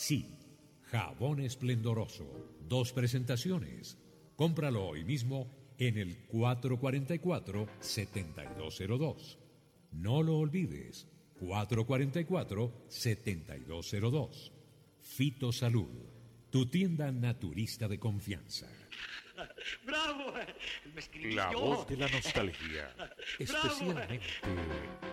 Sí, jabón esplendoroso. 2 presentaciones. Cómpralo hoy mismo en el 444-7202. No lo olvides, 444-7202. Fitosalud, tu tienda naturista de confianza. ¡Bravo! Me escribí La yo. voz de la nostalgia, especialmente